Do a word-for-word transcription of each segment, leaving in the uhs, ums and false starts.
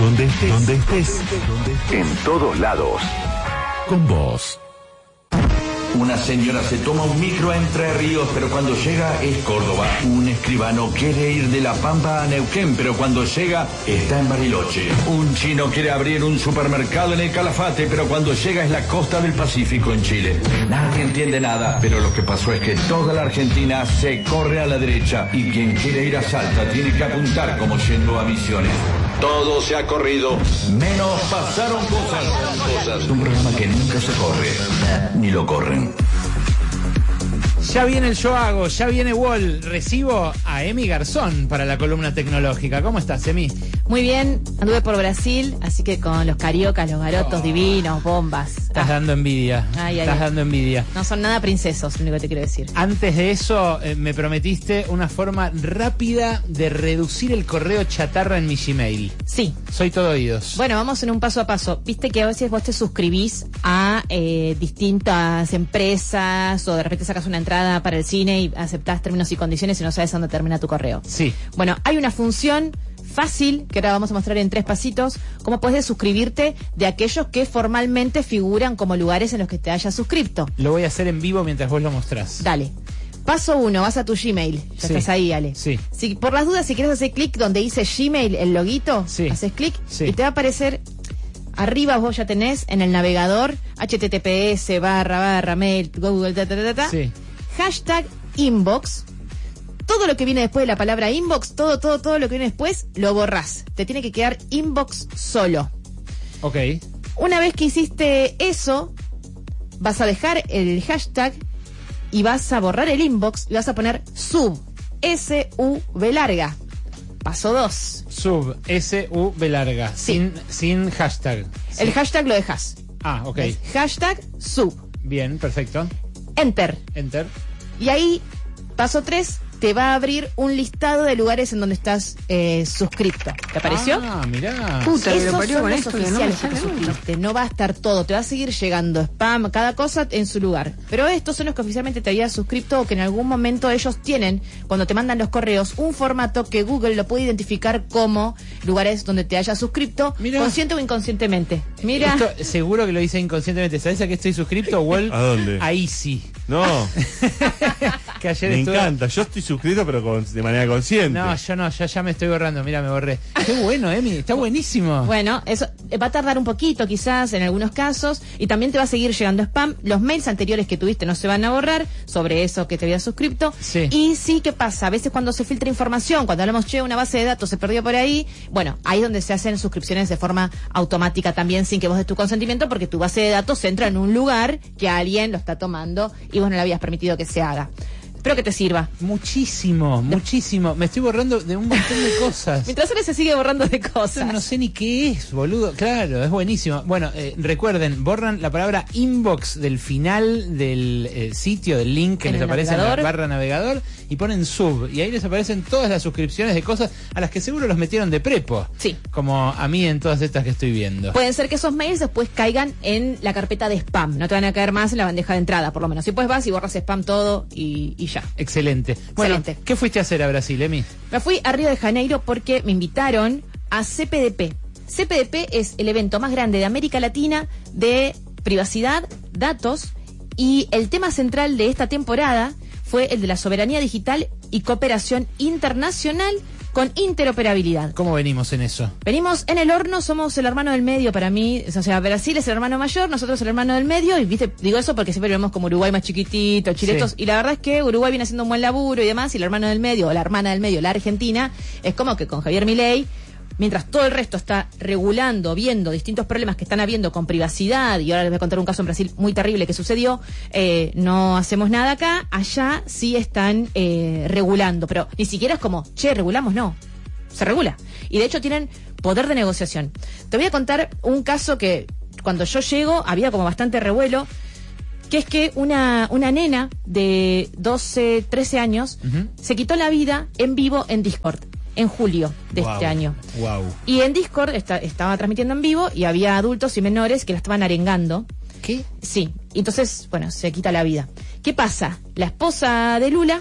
Donde estés, donde estés, en todos lados. Con vos. Una señora se toma un micro a Entre Ríos, pero cuando llega es Córdoba. Un escribano quiere ir de La Pampa a Neuquén, pero cuando llega está en Bariloche. Un chino quiere abrir un supermercado en el Calafate, pero cuando llega es la costa del Pacífico en Chile. Nadie entiende nada, pero lo que pasó es que toda la Argentina se corre a la derecha y quien quiere ir a Salta tiene que apuntar como yendo a Misiones. Todo se ha corrido, menos pasaron cosas. Cosas. Un programa que nunca se corre, ni lo corren. Ya viene el Yo Hago, ya viene Wall. Recibo a Emi Garzón para la columna tecnológica. ¿Cómo estás, Emi? Muy bien, anduve por Brasil, así que con los cariocas, los garotos oh. divinos, bombas. Estás ah. dando envidia, ay, estás ay, dando envidia. No son nada princesos, lo único que te quiero decir. Antes de eso, eh, me prometiste una forma rápida de reducir el correo chatarra en mi Gmail. Sí. Soy todo oídos. Bueno, vamos en un paso a paso. Viste que a veces vos te suscribís a eh, distintas empresas o de repente sacas una entrada para el cine y aceptás términos y condiciones y no sabes dónde termina tu correo. Sí. Bueno, hay una función fácil que ahora vamos a mostrar en tres pasitos cómo puedes suscribirte de aquellos que formalmente figuran como lugares en los que te hayas suscripto. Lo voy a hacer en vivo mientras vos lo mostrás. Dale. Paso uno, vas a tu Gmail. Ya sí. Estás ahí, Ale. Sí. Si, por las dudas, si quieres hacer clic donde dice Gmail, el loguito, sí. haces clic sí. y te va a aparecer. Arriba vos ya tenés en el navegador https barra barra mail google ta ta ta ta sí. hashtag inbox. Todo lo que viene después de la palabra inbox, todo, todo, todo lo que viene después, lo borrás. Te tiene que quedar inbox solo. Ok. Una vez que hiciste eso, vas a dejar el hashtag y vas a borrar el inbox y vas a poner sub, S U V larga. Paso dos. Sub, S U V larga, sí. sin, sin hashtag. El sí. hashtag lo dejas. Ah, ok. ¿Ves? Hashtag sub. Bien, perfecto. Enter. Enter. Y ahí, paso tres, te va a abrir un listado de lugares en donde estás eh, suscripto. ¿Te apareció? Ah, mirá. Puta, esos son con los esto oficiales que, no, que te suscribiste. No va a estar todo, te va a seguir llegando spam, cada cosa en su lugar. Pero estos son los que oficialmente te habías suscrito o que en algún momento ellos tienen, cuando te mandan los correos, un formato que Google lo puede identificar como lugares donde te hayas suscrito, mirá. Consciente o inconscientemente. Mira. Esto seguro que lo hice inconscientemente. ¿Sabes a qué estoy suscrito, Wall? ¿A dónde? A Easy. No. Que ayer me estuve... encanta, yo estoy suscrito pero con, de manera consciente. No, yo no, yo ya me estoy borrando, mira, me borré. Qué bueno, Emi, está buenísimo. Bueno, eso va a tardar un poquito quizás en algunos casos y también te va a seguir llegando spam. Los mails anteriores que tuviste no se van a borrar sobre eso que te habías suscrito. Sí. Y sí, ¿qué pasa? A veces cuando se filtra información, cuando hablamos, che, una base de datos se perdió por ahí, bueno, ahí es donde se hacen suscripciones de forma automática también sin que vos des tu consentimiento porque tu base de datos entra en un lugar que alguien lo está tomando y vos no le habías permitido que se haga. Espero que te sirva. Muchísimo, muchísimo. Me estoy borrando de un montón de cosas. Mientras él se sigue borrando de cosas. No, no sé ni qué es, boludo. Claro, es buenísimo. Bueno, eh, recuerden, borran la palabra inbox del final del eh, sitio, del link que les aparece navegador. En la barra navegador y ponen sub. Y ahí les aparecen todas las suscripciones de cosas a las que seguro los metieron de prepo. Sí. Como a mí en todas estas que estoy viendo. Pueden ser que esos mails después caigan en la carpeta de spam. No te van a caer más en la bandeja de entrada, por lo menos. Si pues vas y borras spam todo y, y ya. Excelente. Bueno, Excelente. ¿Qué fuiste a hacer a Brasil, Emi? Me fui a Río de Janeiro porque me invitaron a C P D P. C P D P es el evento más grande de América Latina de privacidad, datos, y el tema central de esta temporada fue el de la soberanía digital y cooperación internacional con interoperabilidad. ¿Cómo venimos en eso? Venimos en el horno, somos el hermano del medio para mí, o sea, Brasil es el hermano mayor, nosotros el hermano del medio, y viste, digo eso porque siempre vemos como Uruguay más chiquitito, chiletos, sí. Y la verdad es que Uruguay viene haciendo un buen laburo y demás, y el hermano del medio, o la hermana del medio, la Argentina, es como que con Javier Milei, mientras todo el resto está regulando, viendo distintos problemas que están habiendo con privacidad, y ahora les voy a contar un caso en Brasil muy terrible que sucedió, eh, no hacemos nada acá, allá sí están eh, regulando, pero ni siquiera es como, che, regulamos, no, se regula. Y de hecho tienen poder de negociación. Te voy a contar un caso que cuando yo llego había como bastante revuelo, que es que una, una nena de doce, trece años uh-huh. se quitó la vida en vivo en Discord. En julio de wow, este año. Wow. Y en Discord está, estaba transmitiendo en vivo y había adultos y menores que la estaban arengando. ¿Qué? Sí. Entonces, bueno, se quita la vida. ¿Qué pasa? La esposa de Lula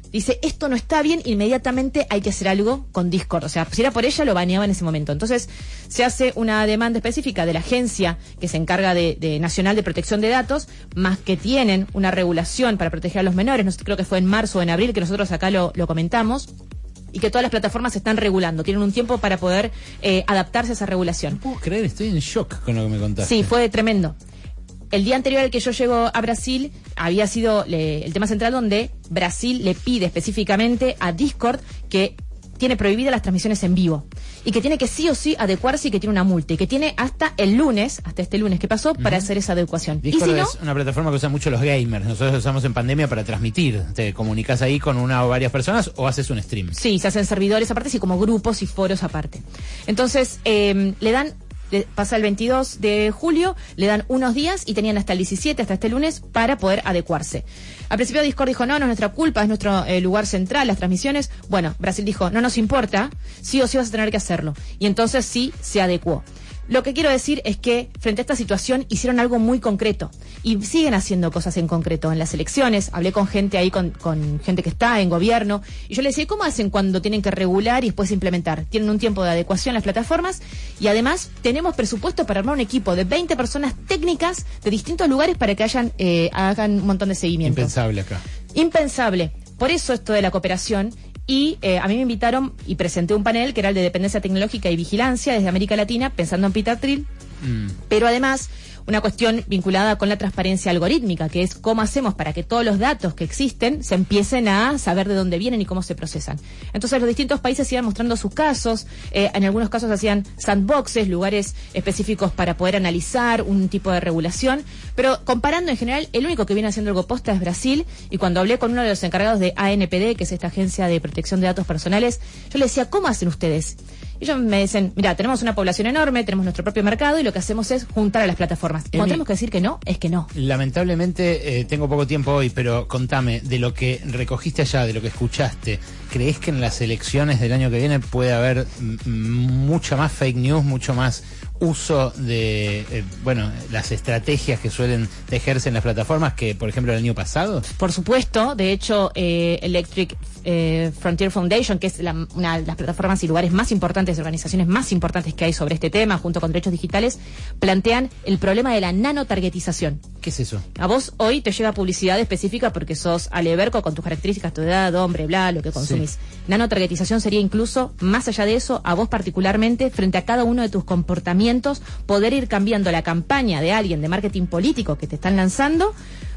dice, esto no está bien, inmediatamente hay que hacer algo con Discord. O sea, si era por ella, lo baneaba en ese momento. Entonces, se hace una demanda específica de la agencia que se encarga de, de Nacional de Protección de Datos, más que tienen una regulación para proteger a los menores. No sé, creo que fue en marzo o en abril que nosotros acá lo, lo comentamos. Y que todas las plataformas se están regulando, tienen un tiempo para poder eh, adaptarse a esa regulación. No puedo creer, estoy en shock con lo que me contaste. Sí, fue tremendo. El día anterior al que yo llego a Brasil había sido le, el tema central donde Brasil le pide específicamente a Discord que tiene prohibidas las transmisiones en vivo y que tiene que sí o sí adecuarse y que tiene una multa y que tiene hasta el lunes, hasta este lunes que pasó, para uh-huh. hacer esa adecuación. Discord y si es no, una plataforma que usan mucho los gamers. Nosotros usamos en pandemia para transmitir. Te comunicas ahí con una o varias personas o haces un stream. Sí, se hacen servidores aparte, así como grupos y foros aparte. Entonces, eh, le dan... pasa el veintidós de julio, le dan unos días y tenían hasta el diecisiete, hasta este lunes, para poder adecuarse. Al principio Discord dijo, no, no es nuestra culpa, es nuestro eh, lugar central, las transmisiones. Bueno, Brasil dijo, no nos importa, sí o sí vas a tener que hacerlo. Y entonces sí se adecuó. Lo que quiero decir es que frente a esta situación hicieron algo muy concreto y siguen haciendo cosas en concreto. En las elecciones hablé con gente ahí, con, con gente que está en gobierno, y yo les decía, ¿cómo hacen cuando tienen que regular y después implementar? Tienen un tiempo de adecuación las plataformas y además tenemos presupuesto para armar un equipo de veinte personas técnicas de distintos lugares para que hayan, eh, hagan un montón de seguimiento. Impensable acá. Impensable. Por eso esto de la cooperación. Y eh, a mí me invitaron y presenté un panel que era el de dependencia tecnológica y vigilancia desde América Latina, pensando en Peter Thiel, mm. pero además una cuestión vinculada con la transparencia algorítmica, que es cómo hacemos para que todos los datos que existen se empiecen a saber de dónde vienen y cómo se procesan. Entonces los distintos países iban mostrando sus casos, eh, en algunos casos hacían sandboxes, lugares específicos para poder analizar un tipo de regulación, pero comparando en general, el único que viene haciendo algo posta es Brasil, y cuando hablé con uno de los encargados de A N P D, que es esta agencia de protección de datos personales, yo le decía, ¿cómo hacen ustedes? Y ellos me dicen, mira, tenemos una población enorme, tenemos nuestro propio mercado y lo que hacemos es juntar a las plataformas. Cuando tenemos que decir que no, es que no. Lamentablemente eh, tengo poco tiempo hoy, pero contame, de lo que recogiste allá, de lo que escuchaste, ¿crees que en las elecciones del año que viene puede haber m- mucha más fake news, mucho más uso de, eh, bueno, las estrategias que suelen tejerse en las plataformas que, por ejemplo, el año pasado? Por supuesto, de hecho, eh, Electric eh, Frontier Foundation, que es la, una de las plataformas y lugares más importantes, organizaciones más importantes que hay sobre este tema, junto con Derechos Digitales, plantean el problema de la nanotargetización. ¿Qué es eso? A vos hoy te llega publicidad específica porque sos aleberco con tus características, tu edad, hombre, bla, lo que consumís. Sí. Nanotargetización sería incluso, más allá de eso, a vos particularmente, frente a cada uno de tus comportamientos, poder ir cambiando la campaña de alguien de marketing político que te están lanzando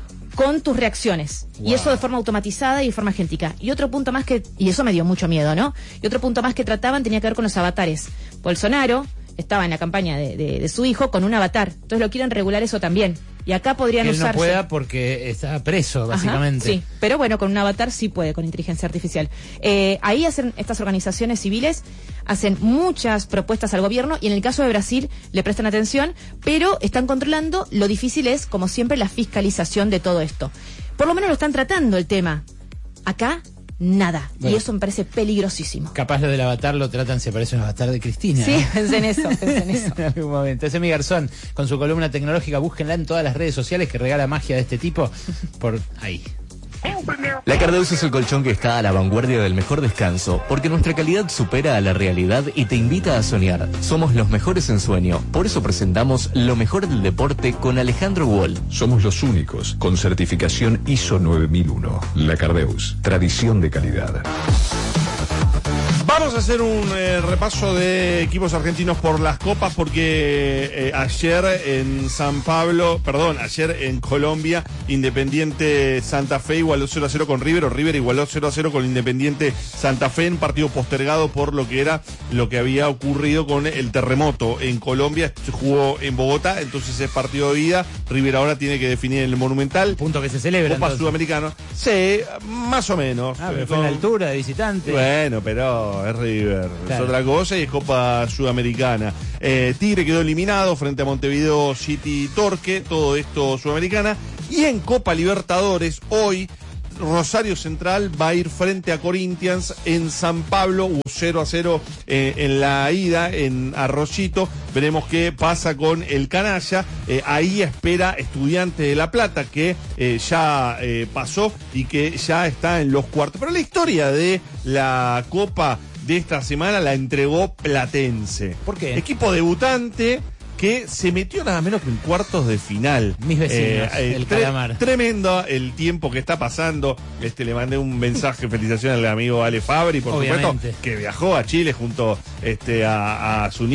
con tus reacciones. Wow. Y eso de forma automatizada y de forma genérica. Y otro punto más que, y eso me dio mucho miedo, ¿no? Y otro punto más que trataban tenía que ver con los avatares. Bolsonaro estaba en la campaña de, de, de su hijo con un avatar. Entonces lo quieren regular eso también. Y acá podrían él usarse. No pueda porque está preso, básicamente. Ajá, sí, pero bueno, con un avatar sí puede, con inteligencia artificial. Eh, ahí hacen estas organizaciones civiles, hacen muchas propuestas al gobierno y en el caso de Brasil le prestan atención, pero están controlando. Lo difícil es, como siempre, la fiscalización de todo esto. Por lo menos lo están tratando el tema. Acá nada. Bueno, y eso me parece peligrosísimo. Capaz lo del avatar lo tratan, se parece un avatar de Cristina. Sí, ¿no? pensé en eso, pensé en eso. En algún momento. Ese es mi Garzón, con su columna tecnológica, búsquenla en todas las redes sociales, que regala magia de este tipo por ahí. La Cardeus es el colchón que está a la vanguardia del mejor descanso, porque nuestra calidad supera a la realidad y te invita a soñar. Somos los mejores en sueño, por eso presentamos lo mejor del deporte con Alejandro Wall. Somos los únicos con certificación I S O nueve mil uno. La Cardeus, tradición de calidad. Vamos a hacer un eh, repaso de equipos argentinos por las copas porque eh, ayer en San Pablo, perdón, ayer en Colombia, Independiente Santa Fe igualó cero a cero con River, o River igualó cero a cero con Independiente Santa Fe en partido postergado por lo que era lo que había ocurrido con el terremoto en Colombia. Se jugó en Bogotá, entonces es partido de ida. River ahora tiene que definir en el Monumental. Punto que se celebra. Copa Sudamericana. Sí, más o menos. Ah, pero fue en la altura de visitante. Bueno, pero es River, claro. Es otra cosa y es Copa Sudamericana. Eh, Tigre quedó eliminado frente a Montevideo City Torque, todo esto Sudamericana. Y en Copa Libertadores, hoy Rosario Central va a ir frente a Corinthians en San Pablo, cero a cero eh, en la ida en Arroyito. Veremos qué pasa con el canalla. Eh, ahí espera Estudiantes de La Plata, que eh, ya eh, pasó y que ya está en los cuartos. Pero la historia de la Copa de esta semana la entregó Platense. ¿Por qué? Equipo debutante que se metió nada menos que en cuartos de final. Mis vecinos, eh, el tre calamar. Tremendo el tiempo que está pasando. Este, le mandé un mensaje, felicitaciones al amigo Ale Fabri, por Obviamente. supuesto, que viajó a Chile junto este, a, a su